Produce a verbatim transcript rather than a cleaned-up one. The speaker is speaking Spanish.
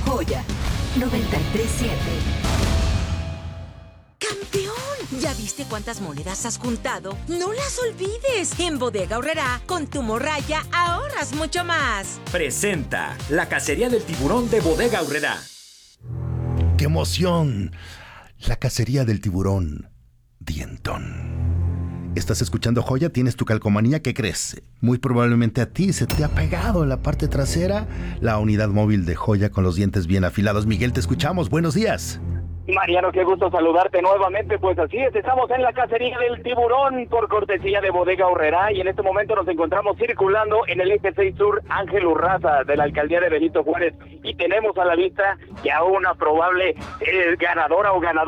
Joya noventa y tres punto siete. ¡Campeón! ¿Ya viste cuántas monedas has juntado? ¡No las olvides! En Bodega Aurrerá, con tu morralla, ahorras mucho más. Presenta la cacería del tiburón de Bodega Aurrerá. ¡Qué emoción! La cacería del tiburón dientón. Estás escuchando Joya, tienes tu calcomanía, ¿qué crees? Muy probablemente a ti se te ha pegado en la parte trasera la unidad móvil de Joya con los dientes bien afilados. Miguel, te escuchamos. Buenos días. Mariano, qué gusto saludarte nuevamente. Pues así es, estamos en la cacería del tiburón por cortesía de Bodega Aurrerá y en este momento nos encontramos circulando en el eje seis Sur Ángel Urraza de la alcaldía de Benito Juárez y tenemos a la vista ya una probable eh, ganadora o ganador